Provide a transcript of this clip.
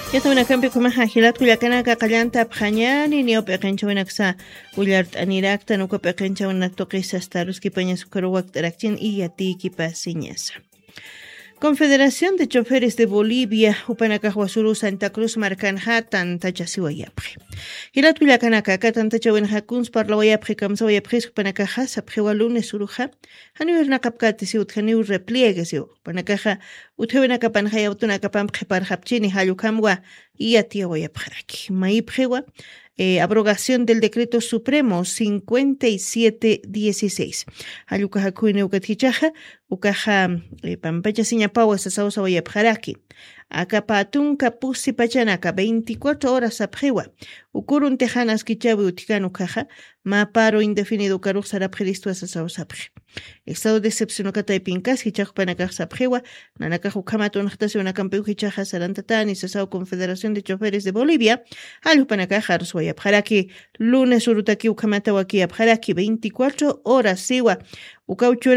Yatawina kampi kumaha hilat kuyakanaka qallanta phañani niyo peqenchawinaksa willart anirakta nuka peqenchawina tuqisas taruski pañasukaruwak tarakchin y yatiki siñasa. Confederación de Choferes de Bolivia, Upanacajhuasuru, Santa Cruz, Marcanjatan, Tachasiwayapre. Hilat Villacanaka, Catan Tachawin Hakuns, Parlawayapre, Kamsawayapre, Upanacaja, Sapjewa lunes Uruja, Haniurnacapcatis, Uthaniu repliegues, Panacaja, Utevenakapanjaya, Utunacapam, Preparhapchini, Hayukamwa, y Atiawayapjaraki. Maipjewa. Abrogación del Decreto Supremo 5716. Ayuka hakuine ukatichaja, ukaja pampacha siñapawa sasausa wayapjaraki. Acapatun kapusi pachanaka 24 horas apjewa. Ukurun tejanas kichawi utikanu kaja, ma paro indefinido karu sarapjelisto sasausa apje. Estado de excepción okatay pinkas kichaj panakaj sapjewa, nanakaj ukamatun nachtasi unakampiu kichaja sarantatani sasau Confederación de Choferes de Bolivia, alu panakaj arswaya apjaraki, lunes urutaki ukamata waki apjaraki 24 horas siwa, ukauchura